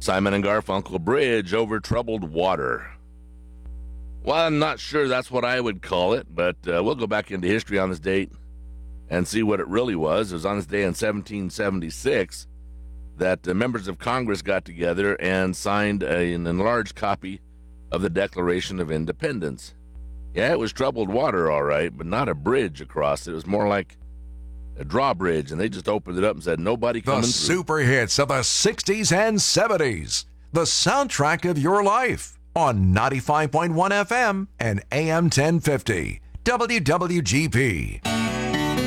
Simon and Garfunkel Bridge over troubled water. Well, I'm not sure that's what I would call it, but we'll go back into history on this date and see what it really was. It was on this day in 1776 that members of Congress got together and signed an enlarged copy of the Declaration of Independence. Yeah, it was troubled water, all right, but not a bridge across it. It was more like a drawbridge, and they just opened it up and said, nobody coming The through. super hits of the 60s and 70s. The soundtrack of your life on 95.1 FM and AM 1050. WWGP.